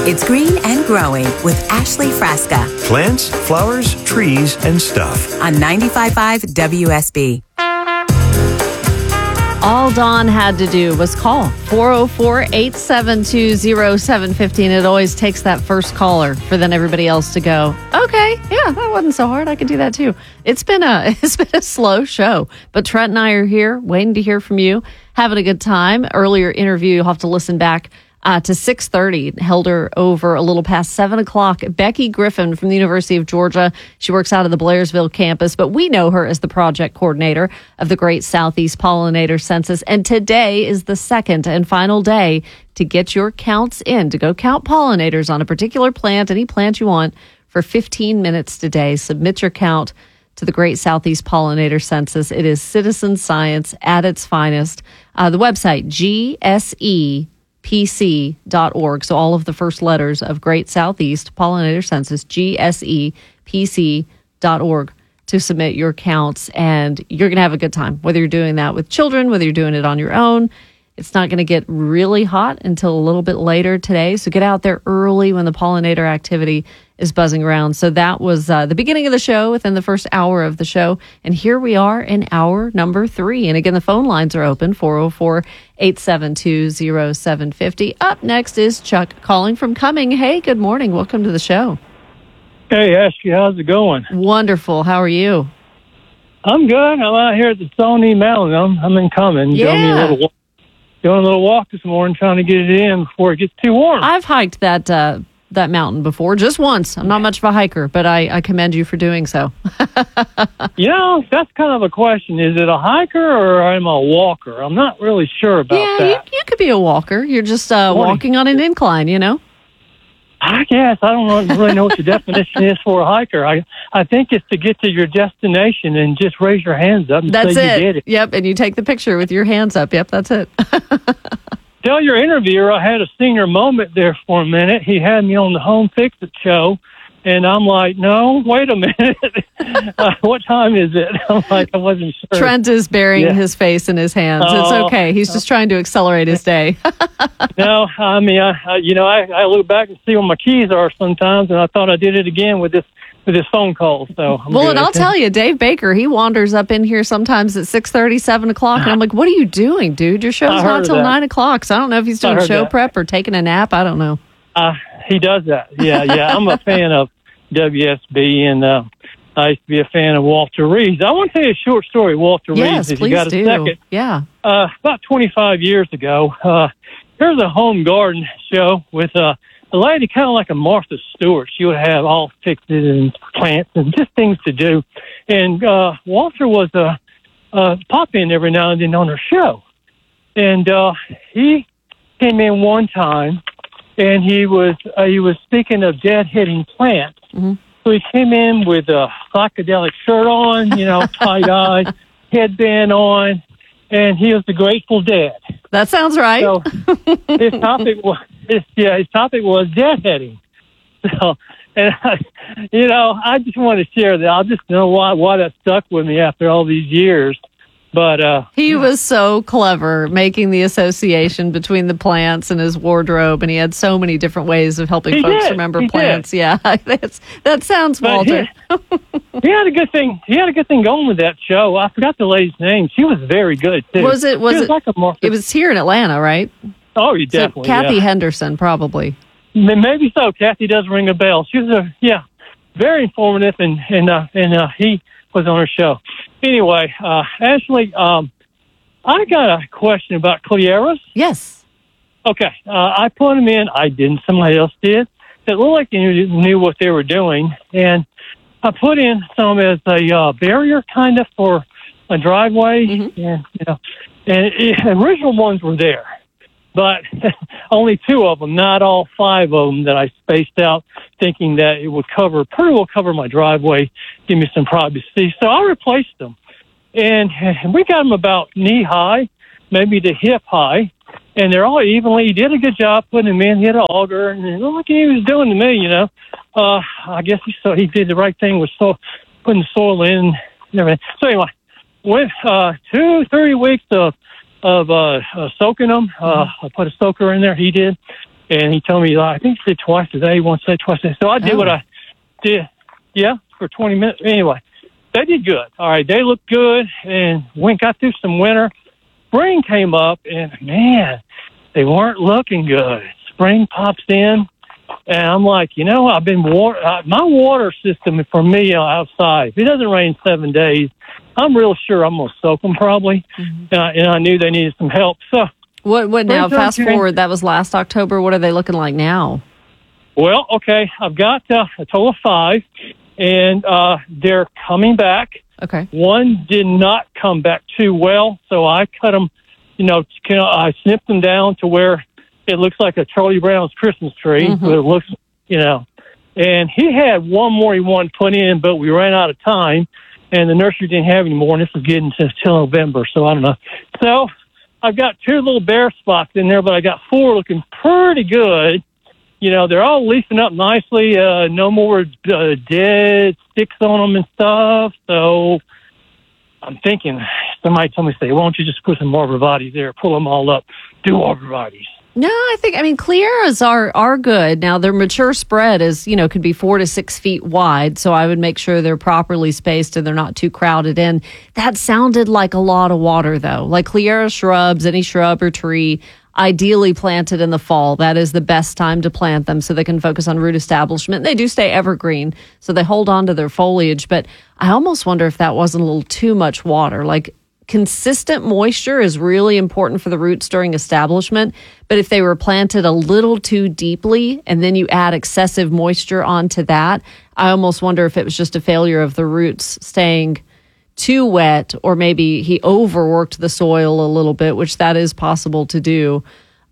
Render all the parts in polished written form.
It's Green and Growing with Ashley Frasca Plants, flowers, trees, and stuff. on 95.5 WSB. All Dawn had to do was call 404-872-0715. It always takes that first caller for then everybody else to go, okay, yeah, that wasn't so hard. I could do that too. It's been a slow show, but Trent and I are here waiting to hear from you, having a good time. Earlier interview, you'll have to listen back to 6:30, held her over a little past 7 o'clock. Becky Griffin from the University of Georgia. She works out of the Blairsville campus, but we know her as the project coordinator of the Great Southeast Pollinator Census. And today is the second and final day to get your counts in, to go count pollinators on a particular plant, any plant you want, for 15 minutes today. Submit your count to the Great Southeast Pollinator Census. It is citizen science at its finest. The website, GSEPC.org. So all of the first letters of Great Southeast Pollinator Census, GSEPC.org, to submit your counts. And you're going to have a good time, whether you're doing that with children, whether you're doing it on your own. It's not going to get really hot until a little bit later today. So get out there early when the pollinator activity is buzzing around. So that was the beginning of the show, within the first hour of the show. And here we are in hour number 3. And again, the phone lines are open, 404-872-0750. Up next is Chuck calling from Cumming. Hey, good morning. Welcome to the show. Hey, Ashley, how's it going? Wonderful. How are you? I'm good. I'm out here at the Stony Mountain. I'm in Cumming. Yeah. Doing a little walk this morning, trying to get it in before it gets too warm. I've hiked that mountain before, just once. I'm not much of a hiker, but I commend you for doing so. That's kind of a question. Is it a hiker or am I a walker? I'm not really sure about that. You could be a walker. You're just walking on an incline, you know? I guess. I don't really know what the definition is for a hiker. I think it's to get to your destination and just raise your hands up and That's say it. you did it. Yep, and you take the picture with your hands up. Yep, that's it. Tell your interviewer I had a senior moment there for a minute. He had me on the Home Fix-It show, and I'm like, no, wait a minute. What time is it? I'm like, I wasn't sure. Trent is burying his face in his hands. It's okay. He's just trying to accelerate his day. No, I mean, I look back and see where my keys are sometimes, and I thought I did it again with this phone call. So I'm well, good. and I'll tell you, Dave Baker, he wanders up in here sometimes at 6:30, 7 o'clock, and I'm like, what are you doing, dude? Your show's not till 9 o'clock, so I don't know if he's doing show prep or taking a nap. I don't know. He does that. Yeah. I'm a fan of WSB, and I used to be a fan of Walter Reeves. I want to tell you a short story, Walter Yes, Reeves, if please you got a do. second. Yeah. About 25 years ago, there's a home garden show with a lady kind of like a Martha Stewart. She would have all fixes and plants and just things to do. And Walter was pop in every now and then on her show. And he came in one time, and he was speaking of deadheading plants. Mm-hmm. So he came in with a psychedelic shirt on, tie-dye, headband on, and he was the Grateful Dead. That sounds right. So his topic was deadheading. So, and I just want to share that. I just know why that stuck with me after all these years. But he was so clever making the association between the plants and his wardrobe, and he had so many different ways of helping folks remember plants. Yeah, that sounds Walter. He had a good thing. He had a good thing going with that show. I forgot the lady's name. She was very good too. Was it? Like it was here in Atlanta, right? Oh, you definitely. So Kathy Henderson, probably. Maybe so. Kathy does ring a bell. She was very informative, and he was on her show. Anyway, Ashley, I got a question about Clearas. Yes. Okay. I put them in. I didn't. Somebody else did. It looked like they knew what they were doing. And I put in some as a barrier kind of for a driveway. Mm-hmm. And original ones were there. But only 2 of them, not all 5 of them that I spaced out, thinking that it would pretty well cover my driveway, give me some privacy. So I replaced them. And we got them about knee high, maybe to hip high. And they're all evenly. He did a good job putting them in. He had an auger, and it looked like he was doing to me, I guess he did the right thing with putting the soil in and everything. So anyway, went 2-3 weeks of soaking them. I put a soaker in there. He did. And he told me, I think he said twice a day, once a day, twice a day. So I did what I did, for 20 minutes. Anyway, they did good. All right, they looked good, and got through some winter. Spring came up, and, man, they weren't looking good. Spring pops in, and I'm like, I've been my water system for me outside. If it doesn't rain 7 days, I'm real sure I'm going to soak them probably. Mm-hmm. And I knew they needed some help. So what now? Fast forward, that was last October. What are they looking like now? Well, okay, I've got a total of 5, and they're coming back. Okay. One did not come back too well, so I cut them. I snipped them down to where it looks like a Charlie Brown's Christmas tree. Mm-hmm. But it looks, and he had one more he wanted put in, but we ran out of time, and the nursery didn't have any more, and this was getting till November, so I don't know. So I've got 2 little bare spots in there, but I got 4 looking pretty good. They're all leafing up nicely. No more dead sticks on them and stuff. So I'm thinking, somebody told me, why don't you just put some arborvitaes there, pull them all up, do arborvitaes. No, Clieras are good. Now, their mature spread is, could be 4 to 6 feet wide. So I would make sure they're properly spaced and they're not too crowded in. That sounded like a lot of water, though. Like Clieras shrubs, any shrub or tree, ideally planted in the fall. That is the best time to plant them so they can focus on root establishment. They do stay evergreen, so they hold on to their foliage. But I almost wonder if that wasn't a little too much water. Like, consistent moisture is really important for the roots during establishment. But if they were planted a little too deeply and then you add excessive moisture onto that, I almost wonder if it was just a failure of the roots staying too wet, or maybe he overworked the soil a little bit, which that is possible to do.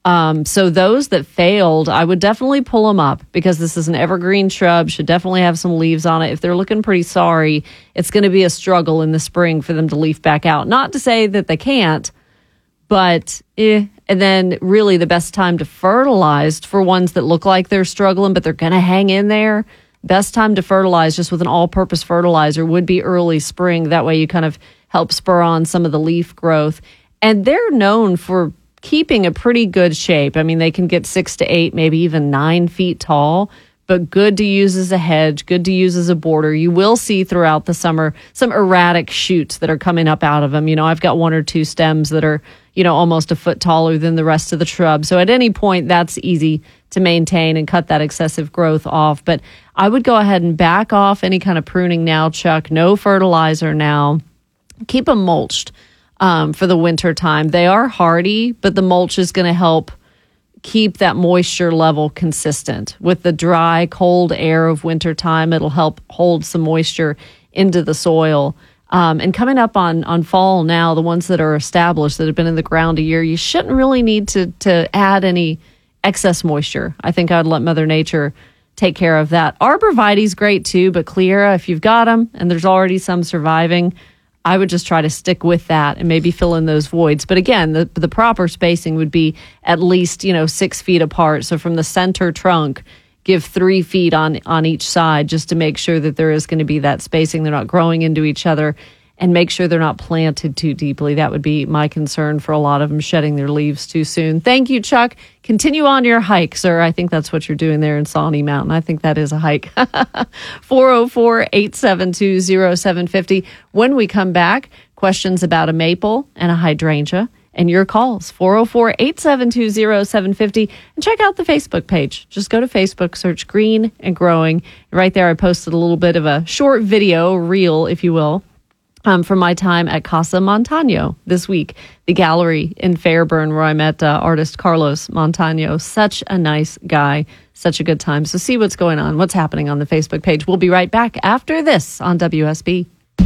So those that failed, I would definitely pull them up because this is an evergreen shrub, should definitely have some leaves on it. If they're looking pretty sorry, it's going to be a struggle in the spring for them to leaf back out. Not to say that they can't, but And then really the best time to fertilize for ones that look like they're struggling, but they're going to hang in there. Best time to fertilize just with an all-purpose fertilizer would be early spring. That way you kind of help spur on some of the leaf growth. And they're known for keeping a pretty good shape. I mean, they can get 6 to 8, maybe even 9 feet tall, but good to use as a hedge, good to use as a border. You will see throughout the summer some erratic shoots that are coming up out of them. I've got 1 or 2 stems that are, almost a foot taller than the rest of the shrub. So at any point, that's easy to maintain and cut that excessive growth off. But I would go ahead and back off any kind of pruning now, Chuck. No fertilizer now. Keep them mulched for the winter time. They are hardy, but the mulch is going to help keep that moisture level consistent. With the dry, cold air of wintertime, it'll help hold some moisture into the soil. And coming up on fall now, the ones that are established, that have been in the ground a year, you shouldn't really need to add any excess moisture. I think I'd let Mother Nature take care of that. Arborvitae's great too, but Cleyra, if you've got them and there's already some surviving, I would just try to stick with that and maybe fill in those voids. But again, the proper spacing would be at least, 6 feet apart. So from the center trunk, give 3 feet on each side just to make sure that there is going to be that spacing. They're not growing into each other, and make sure they're not planted too deeply. That would be my concern for a lot of them shedding their leaves too soon. Thank you, Chuck. Continue on your hike, sir. I think that's what you're doing there in Sawney Mountain. I think that is a hike. 404-872-0750. When we come back, questions about a maple and a hydrangea, and your calls, 404-872-0750. And check out the Facebook page. Just go to Facebook, search Green and Growing. Right there, I posted a little bit of a short video, reel, if you will, from my time at Casa Montano this week, the gallery in Fairburn where I met artist Carlos Montano. Such a nice guy, such a good time. So see what's going on, what's happening on the Facebook page. We'll be right back after this on WSB.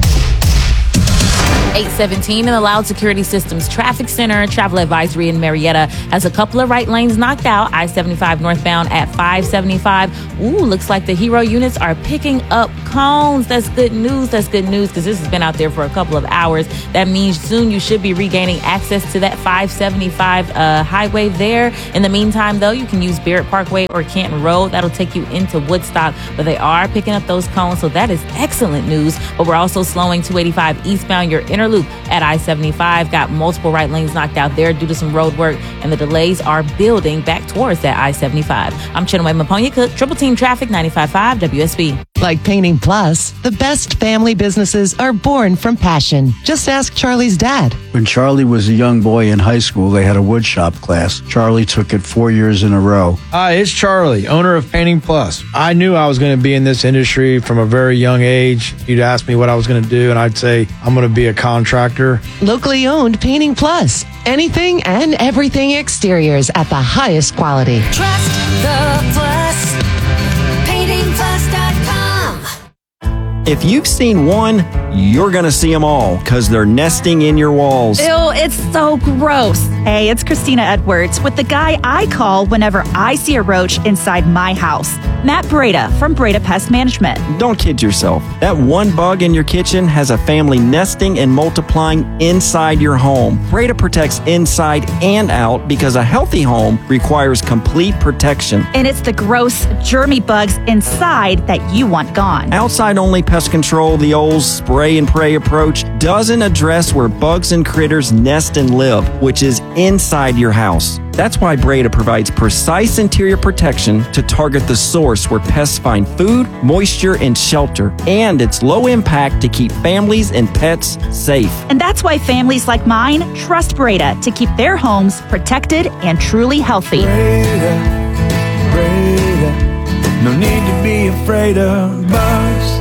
817 in the Loud Security Systems Traffic Center. Travel advisory in Marietta has a couple of right lanes knocked out. I-75 northbound at 575. Ooh, looks like the Hero units are picking up cones. That's good news. That's good news because this has been out there for a couple of hours. That means soon you should be regaining access to that 575 highway there. In the meantime, though, you can use Barrett Parkway or Canton Road. That'll take you into Woodstock, but they are picking up those cones, so that is excellent news. But we're also slowing 285 eastbound. Your inner loop at I-75. Got multiple right lanes knocked out there due to some road work, and the delays are building back towards that I-75. I'm Chinwe Maponya Cook, Triple Team Traffic, 95.5 WSB. Like Painting Plus, the best family businesses are born from passion. Just ask Charlie's dad. When Charlie was a young boy in high school, they had a woodshop class. Charlie took it 4 years in a row. Hi, it's Charlie, owner of Painting Plus. I knew I was going to be in this industry from a very young age. You'd ask me what I was going to do, and I'd say, I'm going to be a contractor. Locally owned Painting Plus. Anything and everything exteriors at the highest quality. Trust the Plus. PaintingPlus.com. If you've seen one, you're going to see them all because they're nesting in your walls. Ew, it's so gross. Hey, it's Christina Edwards with the guy I call whenever I see a roach inside my house. Matt Breda from Breda Pest Management. Don't kid yourself. That one bug in your kitchen has a family nesting and multiplying inside your home. Breda protects inside and out because a healthy home requires complete protection. And it's the gross, germy bugs inside that you want gone. Outside-only pest control, the old spray and pray approach, doesn't address where bugs and critters nest and live, which is inside your house. That's why Breda provides precise interior protection to target the source where pests find food, moisture, and shelter. And it's low impact to keep families and pets safe. And that's why families like mine trust Breda to keep their homes protected and truly healthy. Breda, no need to be afraid of bugs.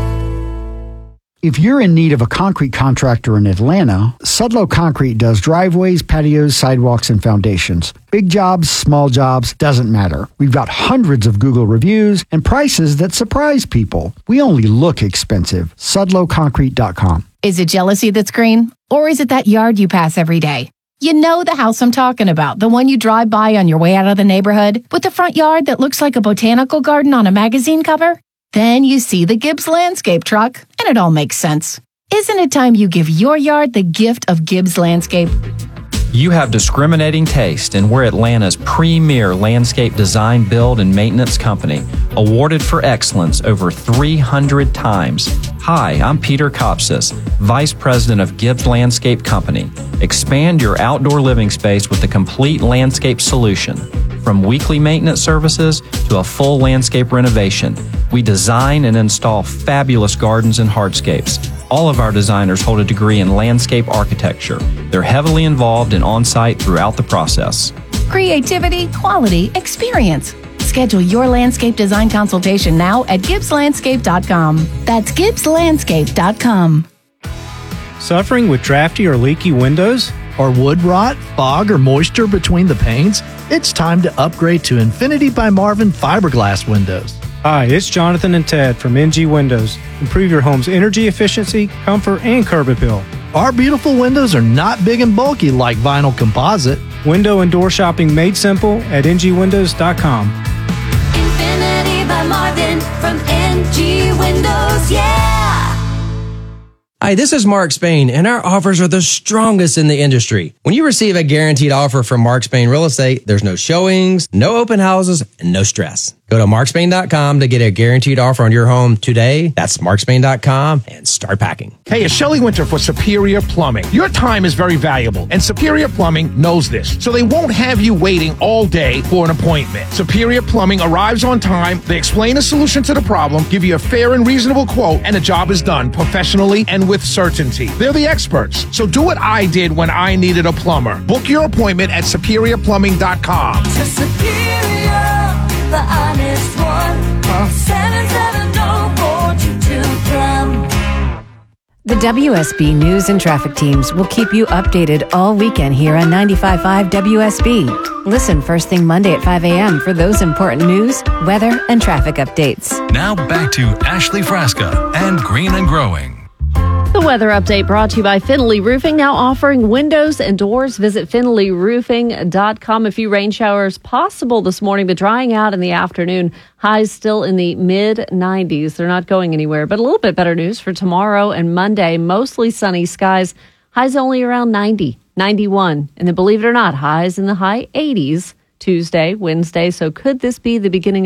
If you're in need of a concrete contractor in Atlanta, Sudlow Concrete does driveways, patios, sidewalks, and foundations. Big jobs, small jobs, doesn't matter. We've got hundreds of Google reviews and prices that surprise people. We only look expensive. SudlowConcrete.com. Is it jealousy that's green? Or is it that yard you pass every day? You know the house I'm talking about, the one you drive by on your way out of the neighborhood, with the front yard that looks like a botanical garden on a magazine cover? Then you see the Gibbs Landscape truck, and it all makes sense. Isn't it time you give your yard the gift of Gibbs Landscape? You have discriminating taste, and we're Atlanta's premier landscape design, build, and maintenance company, awarded for excellence over 300 times. Hi, I'm Peter Kopsis, Vice President of Gibbs Landscape Company. Expand your outdoor living space with a complete landscape solution. From weekly maintenance services to a full landscape renovation, we design and install fabulous gardens and hardscapes. All of our designers hold a degree in landscape architecture. They're heavily involved and on-site throughout the process. Creativity, quality, experience. Schedule your landscape design consultation now at GibbsLandscape.com. That's GibbsLandscape.com. Suffering with drafty or leaky windows? Or wood rot, fog, or moisture between the panes? It's time to upgrade to Infinity by Marvin fiberglass windows. Hi, it's Jonathan and Ted from NG Windows. Improve your home's energy efficiency, comfort, and curb appeal. Our beautiful windows are not big and bulky like vinyl composite. Window and door shopping made simple at ngwindows.com. Infinity by Marvin from NG Windows, yeah! Hi, this is Mark Spain, and our offers are the strongest in the industry. When you receive a guaranteed offer from Mark Spain Real Estate, there's no showings, no open houses, and no stress. Go to markspain.com to get a guaranteed offer on your home today. That's markspain.com and start packing. Hey, it's Shelley Winter for Superior Plumbing. Your time is very valuable, and Superior Plumbing knows this, so they won't have you waiting all day for an appointment. Superior Plumbing arrives on time, they explain a solution to the problem, give you a fair and reasonable quote, and the job is done professionally and with certainty. They're the experts, so do what I did when I needed a plumber. Book your appointment at SuperiorPlumbing.com. The honest one. Call 770-4222. The WSB News and Traffic teams will keep you updated all weekend here on 95.5 WSB. Listen first thing Monday at 5 a.m. for those important news, weather, and traffic updates. Now back to Ashley Frasca and Green and Growing. The weather update brought to you by Finley Roofing, now offering windows and doors. Visit finleyroofing.com. A few rain showers possible this morning, but drying out in the afternoon. Highs still in the mid-90s. They're not going anywhere, but a little bit better news for tomorrow and Monday. Mostly sunny skies. Highs only around 90, 91. And then believe it or not, highs in the high 80s Tuesday, Wednesday. So could this be the beginning